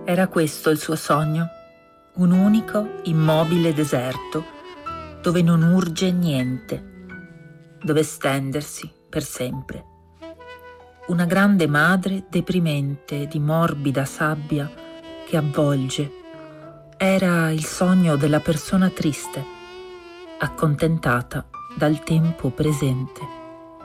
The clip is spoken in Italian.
Era questo il suo sogno, un unico, immobile deserto, dove non urge niente, dove stendersi per sempre. Una grande madre deprimente di morbida sabbia che avvolge. Era il sogno della persona triste, accontentata dal tempo presente.